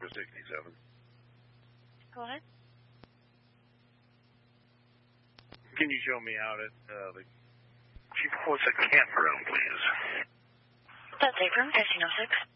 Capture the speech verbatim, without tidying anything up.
for sixty-seven. Go ahead. Can you show me out at uh, the Chief, what's a campground, please? That's Abram, fifteen oh six.